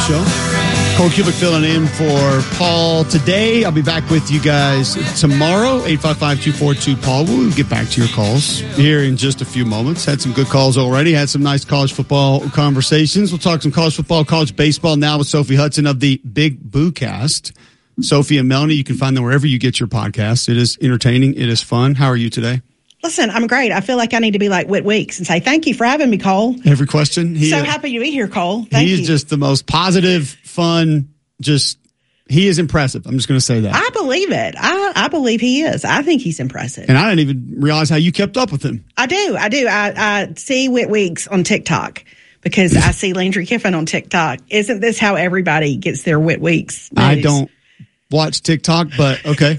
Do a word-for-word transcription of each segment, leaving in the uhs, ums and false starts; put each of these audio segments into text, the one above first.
Show. Cole Cubic filling in for Paul today. I'll be back with you guys tomorrow, eight five five, two four two, Paul. We'll get back to your calls here in just a few moments. Had some good calls already. Had some nice college football conversations. We'll talk some college football, college baseball now with Sophie Hudson of the Big Boo Cast. Sophie and Melanie, you can find them wherever you get your podcasts. It is entertaining. It is fun. How are you today? Listen, I'm great. I feel like I need to be like Whit Weeks and say, thank you for having me, Cole. Every question. He, so happy to be here, Cole. Thank he's you. just the most positive, fun, just, he is impressive. I'm just going to say that. I believe it. I, I believe he is. I think he's impressive. And I didn't even realize how you kept up with him. I do. I do. I, I see Whit Weeks on TikTok because I see Landry Kiffin on TikTok. Isn't this how everybody gets their Whit Weeks news? I don't watch TikTok, but okay.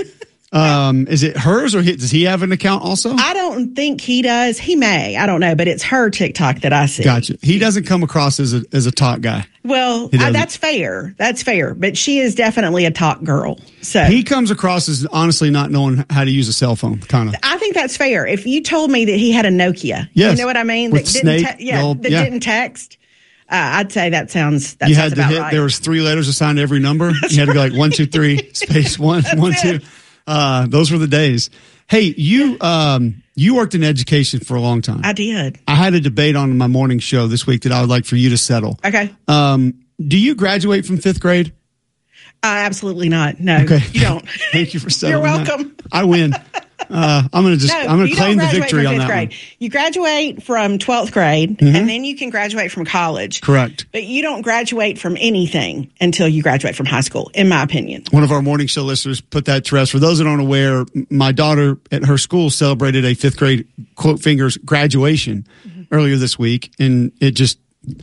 Um, is it hers or his? Does he have an account also? I don't think he does. He may. I don't know, but it's her TikTok that I see. Gotcha. He doesn't come across as a as a talk guy. Well, I, that's fair. That's fair. But she is definitely a talk girl. So he comes across as honestly not knowing how to use a cell phone, kind of. I think that's fair. If you told me that he had a Nokia, yes. you know what I mean? With that Snake, didn't te- yeah, old, that yeah. didn't text. Uh, I'd say that sounds that you sounds had to about hit. right. There was three letters assigned to every number. That's you had to go right. like one, two, three, space one, one, two. It. Uh, those were the days. Hey, you um, you worked in education for a long time. I did. I had a debate on my morning show this week that I would like for you to settle. Okay. Um, do you graduate from fifth grade? Uh, absolutely not. No, okay. You don't. Thank you for settling. You're welcome. That. I win. Uh, I'm going to just, no, I'm going to claim the victory on that grade. one. You graduate from twelfth grade mm-hmm. and then you can graduate from college. Correct. But you don't graduate from anything until you graduate from high school, in my opinion. One of our morning show listeners put that to rest. For those that aren't aware, my daughter at her school celebrated a fifth grade quote fingers graduation mm-hmm. earlier this week. And it just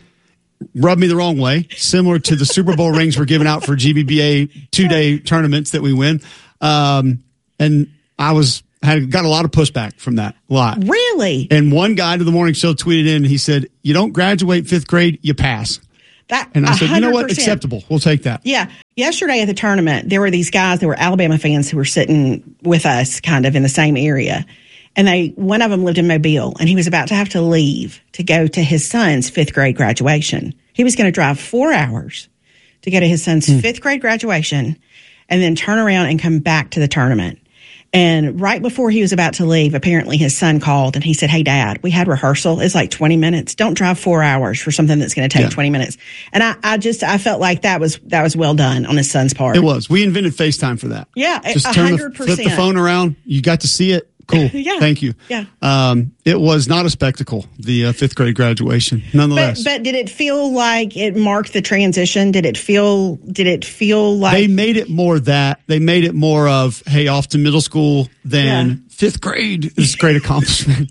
rubbed me the wrong way. Similar to the Super Bowl rings we're giving out for G B B A two day tournaments that we win. Um, and I was, had got a lot of pushback from that. A lot. Really? And one guy to the morning show tweeted in, he said, you don't graduate fifth grade, you pass. That, and I said, one hundred percent. You know what? Acceptable. We'll take that. Yeah. Yesterday at the tournament, there were these guys that were Alabama fans who were sitting with us kind of in the same area. And they, one of them lived in Mobile and he was about to have to leave to go to his son's fifth grade graduation. He was going to drive four hours to go to his son's hmm. fifth grade graduation and then turn around and come back to the tournament. And right before he was about to leave, apparently his son called and he said, hey, Dad, we had rehearsal. It's like twenty minutes. Don't drive four hours for something that's going to take yeah. twenty minutes. And I, I just, I felt like that was, that was well done on his son's part. It was. We invented FaceTime for that. Yeah. Just turn the, flip the phone around. You got to see it. Cool. yeah. Thank you. Yeah. Um, it was not a spectacle, the uh, fifth grade graduation, nonetheless. But, but did it feel like it marked the transition? Did it feel, did it feel like. They made it more that. They made it more of, hey, off to middle school, then yeah. fifth grade is a great accomplishment.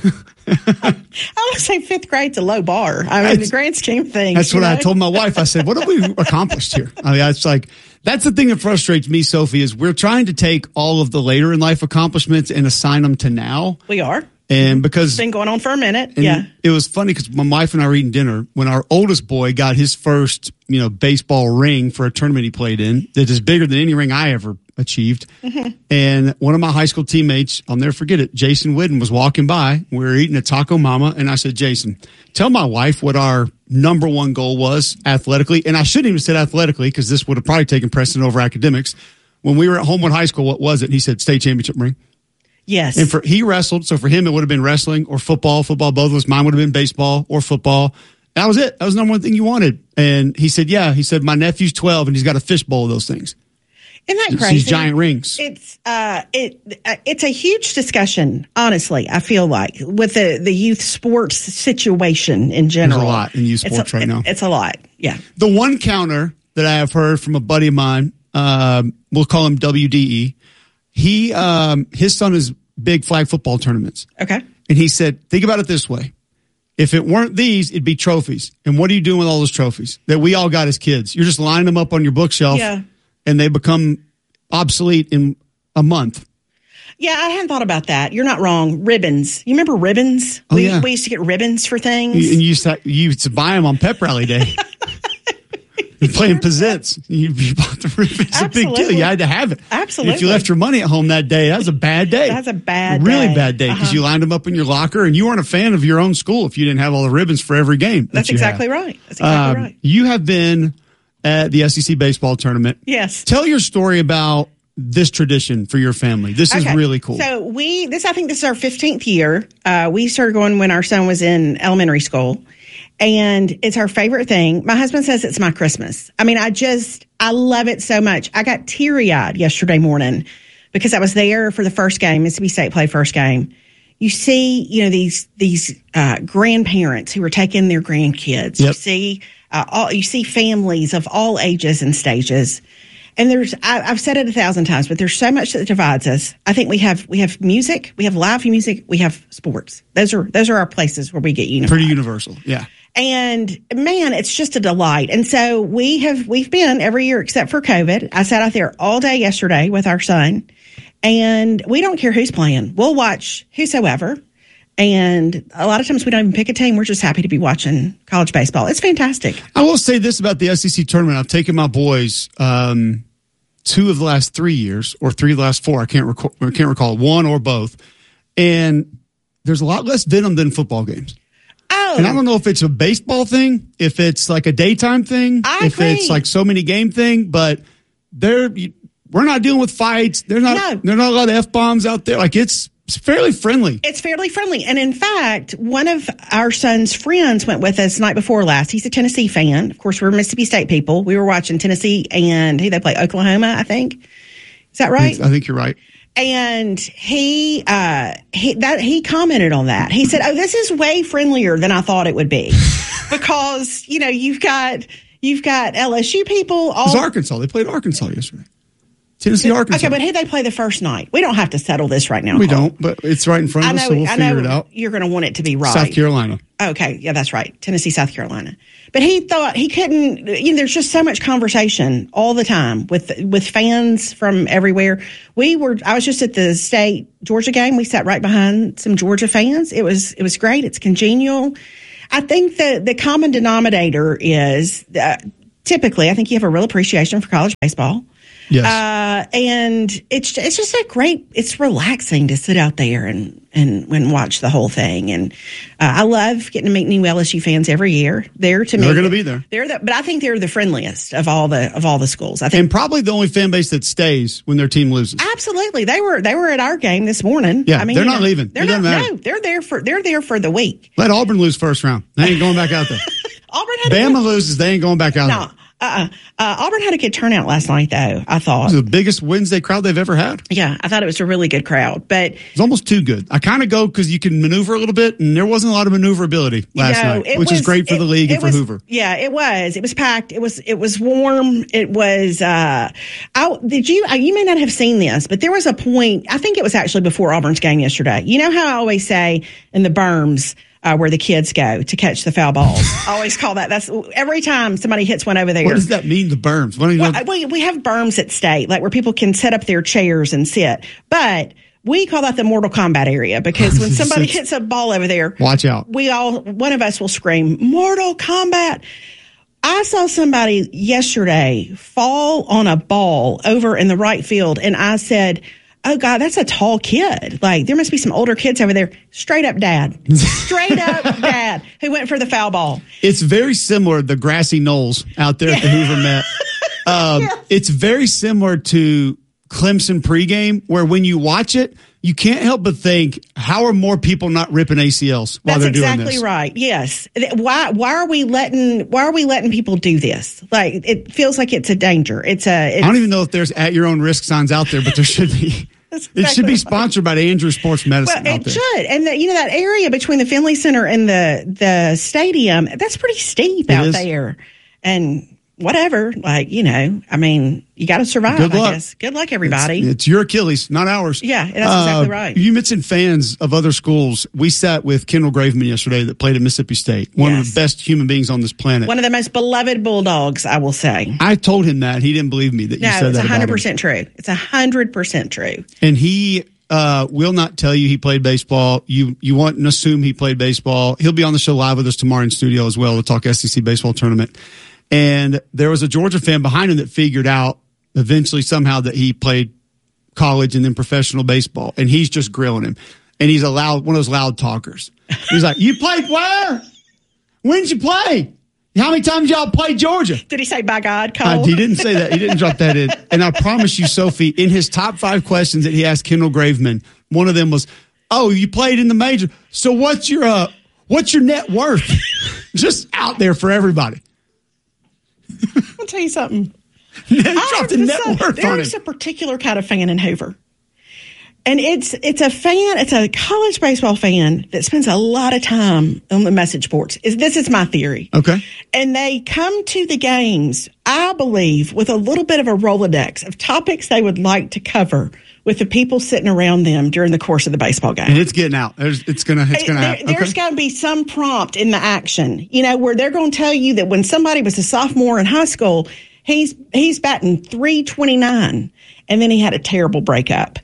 I would say fifth grade's a low bar. I mean, that's, the grand scheme of things. That's what know? I told my wife. I said, what have we accomplished here? I mean, it's like, that's the thing that frustrates me, Sophie, is we're trying to take all of the later in life accomplishments and assign them to now. We are. And because it's been going on for a minute. Yeah. It was funny because my wife and I were eating dinner when our oldest boy got his first, you know, baseball ring for a tournament he played in that is bigger than any ring I ever achieved. Mm-hmm. And one of my high school teammates, I'll never forget it, Jason Whidden, was walking by. We were eating at Taco Mama. And I said, Jason, tell my wife what our number one goal was athletically. And I shouldn't even said athletically because this would have probably taken precedent over academics. When we were at Homewood High School, what was it? And he said, state championship ring. Yes. And for he wrestled, so for him it would have been wrestling or football. Football, both of us. Mine would have been baseball or football. That was it. That was the number one thing you wanted. And he said, yeah. He said, my nephew's twelve and he's got a fishbowl of those things. Isn't that it's crazy? These giant rings. It's uh, it uh, it's a huge discussion. Honestly, I feel like with the the youth sports situation in general, there's a lot in youth sports a, right now. It's a lot. Yeah. The one counter that I have heard from a buddy of mine, um, we'll call him W D E. He, um, his son is big flag football tournaments. Okay. And he said, think about it this way. If it weren't these, it'd be trophies. And what are you doing with all those trophies that we all got as kids? You're just lining them up on your bookshelf yeah. and they become obsolete in a month. Yeah, I hadn't thought about that. You're not wrong. Ribbons. You remember ribbons? Oh, we, yeah. we used to get ribbons for things. You, and you used, to, you used to buy them on pep rally day. You're playing pizzets. You, you bought the ribbon. It's Absolutely. a big deal. You had to have it. Absolutely. And if you left your money at home that day, that was a bad day. That's a bad a really day. bad day because uh-huh. you lined them up in your locker and you weren't a fan of your own school if you didn't have all the ribbons for every game. That That's you exactly had. right. That's exactly um, right. You have been at the S E C baseball tournament. Yes. Tell your story about this tradition for your family. This is Okay. really cool. So we, this, I think this is our fifteenth year. Uh, we started going when our son was in elementary school, and it's our favorite thing. My husband says it's my Christmas. I mean, I just, I love it so much. I got teary eyed yesterday morning because I was there for the first game. Mississippi State played first game. You see, you know, these, these, uh, grandparents who are taking their grandkids. Yep. You see, uh, all, you see families of all ages and stages. And there's, I, I've said it a thousand times, but there's so much that divides us. I think we have, we have music, we have live music, we have sports. Those are, those are our places where we get unified. Pretty universal. Yeah. And man, it's just a delight. And so we have, we've been every year except for COVID. I sat out there all day yesterday with our son, and we don't care who's playing. We'll watch whosoever. And a lot of times we don't even pick a team. We're just happy to be watching college baseball. It's fantastic. I will say this about the S E C tournament. I've taken my boys um, two of the last three years, or three of the last four. I can't recall, I can't recall one or both. And there's a lot less venom than football games. Oh, And I don't know if it's a baseball thing, if it's like a daytime thing, I if agree. it's like so many game thing, but they're we're not dealing with fights. There's not No. there's not a lot of F bombs out there. Like it's, it's fairly friendly. It's fairly friendly. And in fact, one of our son's friends went with us night before last. He's a Tennessee fan. Of course, we're Mississippi State people. We were watching Tennessee and who they play, Oklahoma, I think. Is that right? I think you're right. And he, uh, he, that, he commented on that. He said, "Oh, this is way friendlier than I thought it would be." Because, you know, you've got, you've got L S U people all. It's Arkansas. They played Arkansas yesterday. Tennessee, Arkansas. Okay, but who they play the first night? We don't have to settle this right now. We Carl. don't, but it's right in front I of know, us, so we'll I figure know it out. you're going to want it to be right. South Carolina. Okay, yeah, that's right. Tennessee, South Carolina. But he thought he couldn't, you know, there's just so much conversation all the time with with fans from everywhere. We were I was just at the state Georgia game. We sat right behind some Georgia fans. It was it was great. It's congenial. I think the the common denominator is uh, typically I think you have a real appreciation for college baseball. Yes. Uh, and it's it's just a great, it's relaxing to sit out there and, and, and watch the whole thing. And uh, I love getting to meet new L S U fans every year. They're to me, They're going to be there. They're the, but I think they're the friendliest of all the of all the schools. I think And probably the only fan base that stays when their team loses. absolutely they were they were at our game this morning. Yeah, I mean, they're you not know, leaving. They're It not. doesn't matter. No, they're there for they're there for the week. Let Auburn lose first round. They ain't going back out there. Auburn had a Bama good, loses, they ain't going back out no, there. uh-uh. uh, Auburn had a good turnout last night though. I thought. It was the biggest Wednesday crowd they've ever had. Yeah, I thought it was a really good crowd, but It was almost too good. I kind of go because you can maneuver a little bit, and there wasn't a lot of maneuverability last No, night, it which was- is great for it- the league it and for was- Hoover. Yeah, it was. It was packed. It was. It was warm. It was. Uh, I, did you? You may not have seen this, but there was a point. I think it was actually before Auburn's game yesterday. You know how I always say in the berms. Uh, where the kids go to catch the foul balls. I always call that. That's every time somebody hits one over there. What does that mean, the berms? What do you know? Well, we, we have berms at state, like where people can set up their chairs and sit. But we call that the Mortal Kombat area because when somebody hits a ball over there, Watch out. we all, one of us will scream, Mortal Kombat. I saw somebody yesterday fall on a ball over in the right field, and I said, "Oh God, that's a tall kid. Like there must be some older kids over there." Straight up dad, straight up dad, who went for the foul ball. It's very similar, the grassy knolls out there at the Hoover Met. Um, Yeah. It's very similar to Clemson pregame, where when you watch it, you can't help but think, how are more people not ripping A C Ls while That's they're doing exactly this? right. Yes. Why? Why are we letting? Why are we letting people do this? Like it feels like it's a danger. It's a. It's, I don't even know if there's at your own risk signs out there, but there should be. That's It should exactly be right. sponsored by the Andrews Sports Medicine Well, out it there. should, and the, you know that area between the Finley Center and the the stadium, that's pretty steep It out is. there, and whatever, like you know, I mean, you got to survive. Good luck. I guess. Good luck, everybody. It's, it's your Achilles, not ours. Yeah, that's exactly right. You mentioned fans of other schools. We sat with Kendall Graveman yesterday that played at Mississippi State, one Yes. of the best human beings on this planet. One of the most beloved Bulldogs, I will say. I told him that. He didn't believe me that you No, said it's that a about hundred him. percent true. It's a hundred percent true. And he uh, will not tell you he played baseball. You you want to assume he played baseball. He'll be on the show live with us tomorrow in studio as well to talk S E C baseball tournament. And there was a Georgia fan behind him that figured out eventually somehow that he played college and then professional baseball. And he's just grilling him. And he's a loud, one of those loud talkers. He's like, "You played where? When did you play? How many times y'all played Georgia? Did he say, by God, Cole? Uh, he didn't say that. He didn't drop that in. And I promise you, Sophie, in his top five questions that he asked Kendall Graveman, one of them was, oh, you played in the major. So what's your uh, what's your net worth? Just out there for everybody. I'll tell you something. Drop the net a, worth on There's him. a particular kind of fan in Hoover. And it's it's a fan, it's a college baseball fan that spends a lot of time on the message boards. Is This is my theory. Okay. And they come to the games, I believe, with a little bit of a Rolodex of topics they would like to cover with the people sitting around them during the course of the baseball game. And it's getting out. There's, it's gonna it's gonna there, happen. There's Okay. going to be some prompt in the action, you know, where they're going to tell you that when somebody was a sophomore in high school, he's he's batting three twenty-nine, and then he had a terrible breakup.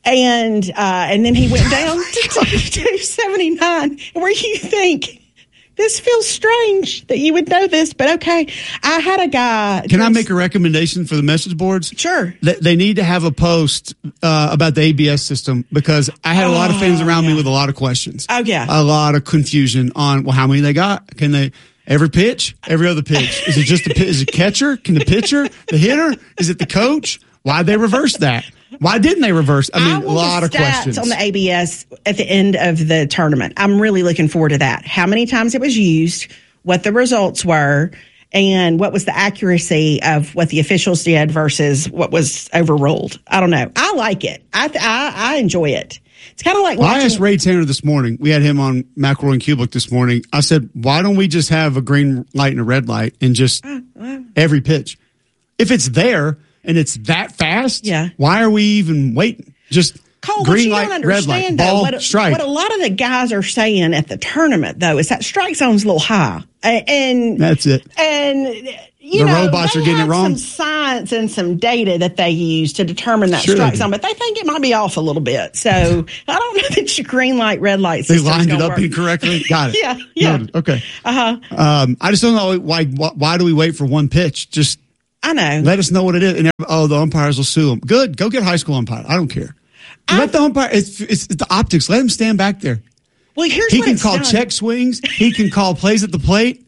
And uh, and then he went down to two seventy-nine, where you think, this feels strange that you would know this, but okay. I had a guy. Can I make a recommendation for the message boards? Sure. They, they need to have a post uh, about the A B S system, because I had a lot of fans around yeah. me with a lot of questions. Oh, yeah. A lot of confusion on, well, how many they got? Can they, every pitch, every other pitch? Is it just the, is it catcher? Can the pitcher, the hitter? Is it the coach? Why'd they reverse that? Why didn't they reverse? I mean, I a want lot the of stats questions. on the A B S at the end of the tournament. I'm really looking forward to that. How many times it was used, what the results were, and what was the accuracy of what the officials did versus what was overruled. I don't know. I like it. I th- I, I enjoy it. It's kind of like Well, I watching. asked Ray Tanner this morning. We had him on McElroy and Kubelik this morning. I said, why don't we just have a green light and a red light and just Uh, well. every pitch? If it's there and it's that fast, Yeah. why are we even waiting? Just Cole, green what light, you don't red light, understand, ball, though, what, strike. what a lot of the guys are saying at the tournament, though, is that strike zone's a little high. Uh, and That's it. And, you The know, robots they are getting have it wrong. some science and some data that they use to determine that Sure they strike do. zone, but they think it might be off a little bit. So I don't know that your green light, red light They system's lined it gonna up work. incorrectly. Got it. Yeah, yeah. Noted. Okay. Uh-huh. Um, I just don't know why, why. Why do we wait for one pitch? Just I know. let us know what it is. And oh, the umpires will sue them. Good. Go get a high school umpire. I don't care. I- Let the umpire. It's, it's, it's the optics. Let him stand back there. Well, here's He what can it's call done. check swings. He can call plays at the plate.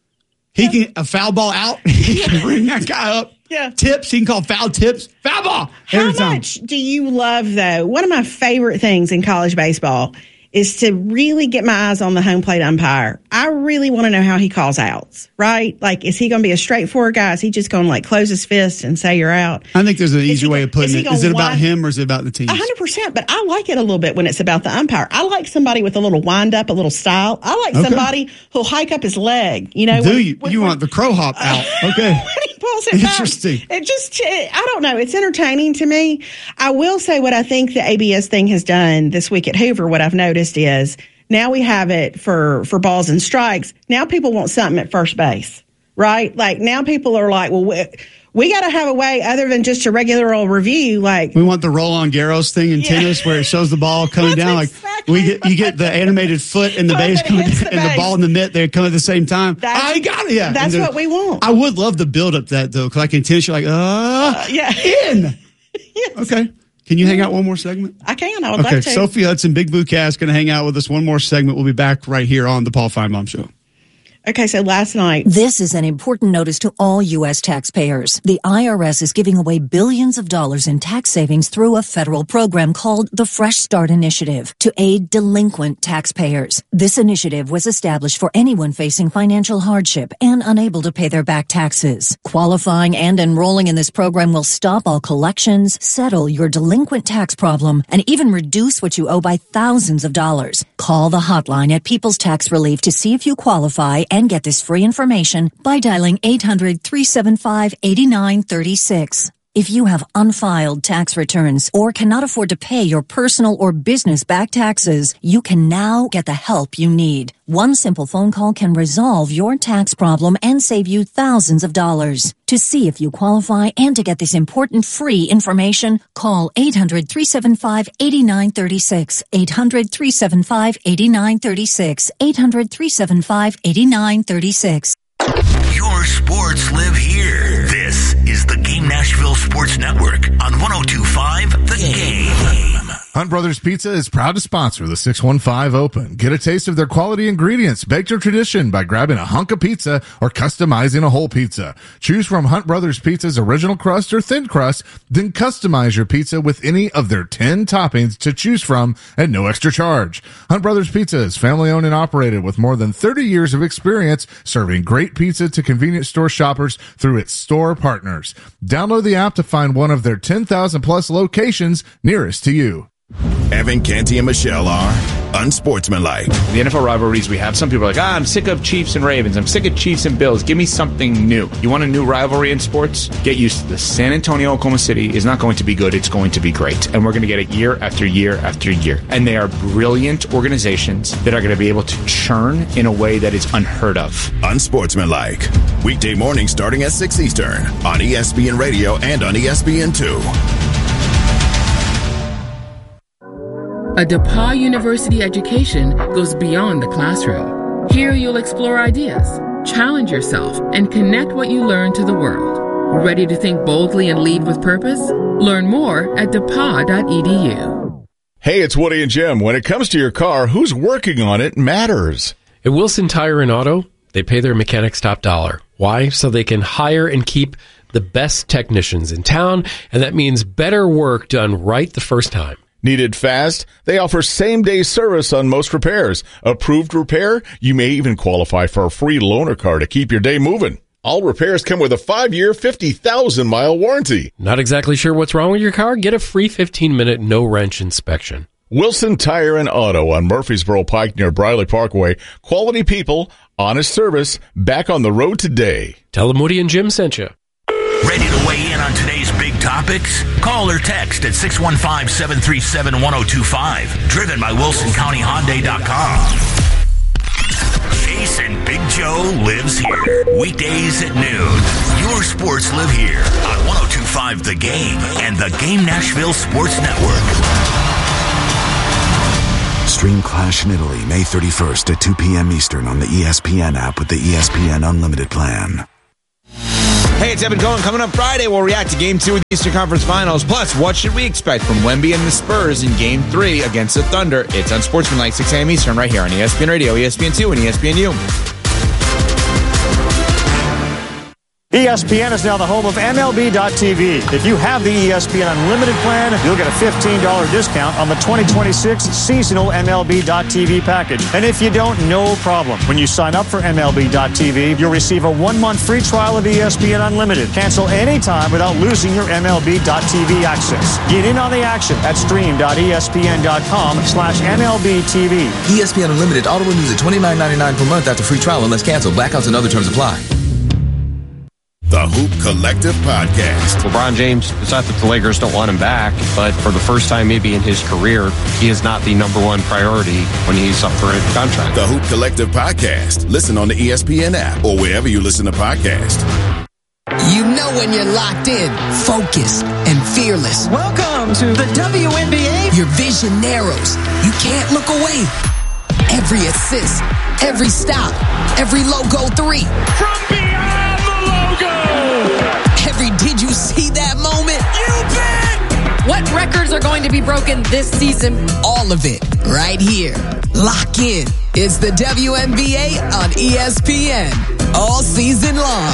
He can a foul ball out. He can bring that guy up. Yeah. Tips. He can call foul tips. Foul ball. How Every time. much do you love, though? One of my favorite things in college baseball is to really get my eyes on the home plate umpire. I really want to know how he calls outs, right? Like, is he going to be a straightforward guy? Is he just going to, like, close his fist and say you're out? I think there's an easier he way go- of putting is he it. gonna Is it about wind- him or is it about the team? A hundred percent, but I like it a little bit when it's about the umpire. I like somebody with a little wind up, a little style. I like Okay. somebody who'll hike up his leg. You know, Do when- you? when- You when- want the crow hop out? Okay. when he pulls it back. Interesting. It just, it, I don't know. It's entertaining to me. I will say what I think the A B S thing has done this week at Hoover. What I've noticed is now we have it for for balls and strikes. Now people want something at first base, right? Like now people are like, well, we, we got to have a way other than just a regular old review. Like We want the Roland Garros thing in Yeah. tennis where it shows the ball coming That's down. Like exactly we get, you get the animated foot and the Foot base that coming hits down, the and the base. ball in the mitt. They come at the same time. That's- I got it. Yeah, that's And the- what we want. I would love the build up to that though, because like in tennis, you're like, uh, yeah. in. Yes. Okay. Can you hang out one more segment? I can. I would Okay. love to. Sophie Hudson, Big Blue Cast, going to hang out with us one more segment. We'll be back right here on the Paul Feinbaum Show. Okay, so last night, This is an important notice to all U S taxpayers. The I R S is giving away billions of dollars in tax savings through a federal program called the Fresh Start Initiative to aid delinquent taxpayers. This initiative was established for anyone facing financial hardship and unable to pay their back taxes. Qualifying and enrolling in this program will stop all collections, settle your delinquent tax problem, and even reduce what you owe by thousands of dollars. Call the hotline at People's Tax Relief to see if you qualify and get this free information by dialing eight hundred, three seven five, eight nine three six. If you have unfiled tax returns or cannot afford to pay your personal or business back taxes, you can now get the help you need. One simple phone call can resolve your tax problem and save you thousands of dollars. To see if you qualify and to get this important free information, call eight hundred, three seven five, eight nine three six, eight hundred, three seven five, eight nine three six, eight hundred, three seven five, eight nine three six. Your sports live here. This is the Game Nashville Sports Network on one oh two point five The Game. Hunt Brothers Pizza is proud to sponsor the six one five Open. Get a taste of their quality ingredients, baked to tradition by grabbing a hunk of pizza or customizing a whole pizza. Choose from Hunt Brothers Pizza's original crust or thin crust, then customize your pizza with any of their ten toppings to choose from at no extra charge. Hunt Brothers Pizza is family owned and operated with more than thirty years of experience serving great pizza to convenience store shoppers through its store partners. Download the app to find one of their ten thousand plus locations nearest to you. Evan, Canty, and Michelle are unsportsmanlike. The N F L rivalries we have, some people are like, ah, I'm sick of Chiefs and Ravens. I'm sick of Chiefs and Bills. Give me something new. You want a new rivalry in sports? Get used to this. San Antonio, Oklahoma City is not going to be good. It's going to be great. And we're going to get it year after year after year. And they are brilliant organizations that are going to be able to churn in a way that is unheard of. Unsportsmanlike. Weekday morning starting at six Eastern on E S P N Radio and on E S P N two. A DePauw University education goes beyond the classroom. Here you'll explore ideas, challenge yourself, and connect what you learn to the world. Ready to think boldly and lead with purpose? Learn more at depaw dot e d u. Hey, it's Woody and Jim. When it comes to your car, who's working on it matters. At Wilson Tire and Auto, they pay their mechanics top dollar. Why? So they can hire and keep the best technicians in town, and that means better work done right the first time. Needed fast? They offer same-day service on most repairs. Approved repair? You may even qualify for a free loaner car to keep your day moving. All repairs come with a five-year, fifty thousand mile warranty. Not exactly sure what's wrong with your car? Get a free fifteen-minute no-wrench inspection. Wilson Tire and Auto on Murfreesboro Pike near Briley Parkway. Quality people, honest service, back on the road today. Tell them Woody and Jim sent you. Ready to weigh in on today's big topics? Call or text at six one five, seven three seven, one oh two five. Driven by Wilson County Hyundai dot com. Jason Big Joe lives here. Weekdays at noon. Your sports live here on one oh two five The Game and the Game Nashville Sports Network. Stream Clash in Italy May thirty-first at two p.m. Eastern on the E S P N app with the E S P N Unlimited plan. Hey, it's Evan Cohen. Coming up Friday, we'll react to Game two of the Eastern Conference Finals. Plus, what should we expect from Wemby and the Spurs in Game three against the Thunder? It's Unsportsmanlike, six a.m. Eastern, right here on E S P N Radio, E S P N two, and E S P N U. E S P N is now the home of M L B dot T V. If you have the E S P N Unlimited plan, you'll get a fifteen dollars discount on the twenty twenty-six seasonal M L B dot T V package. And if you don't, no problem. When you sign up for M L B dot T V, you'll receive a one-month free trial of E S P N Unlimited. Cancel anytime without losing your M L B dot T V access. Get in on the action at stream dot E S P N dot com slash M L B T V. E S P N Unlimited auto renews at twenty-nine ninety-nine per month after free trial unless canceled. Blackouts and other terms apply. The Hoop Collective Podcast. LeBron James, it's not that the Lakers don't want him back, but for the first time maybe in his career, he is not the number one priority when he's up for a contract. The Hoop Collective Podcast. Listen on the E S P N app or wherever you listen to podcasts. You know when you're locked in, focused, and fearless. Welcome to the W N B A. Your vision narrows. You can't look away. Every assist, every stop, every logo three. From beyond the logo. Every did you see that moment? You bet. What records are going to be broken this season? All of it right here. Lock in. It's the W N B A on E S P N all season long.